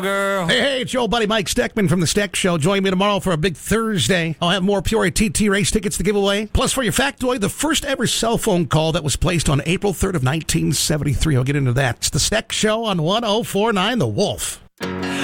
Girl. Hey, it's your old buddy Mike Steckman from The Steck Show. Join me tomorrow for a big Thursday. I'll have more Peoria TT race tickets to give away. Plus, for your factoid, the first ever cell phone call that was placed on April 3rd of 1973. I'll get into that. It's The Steck Show on 104.9 The Wolf.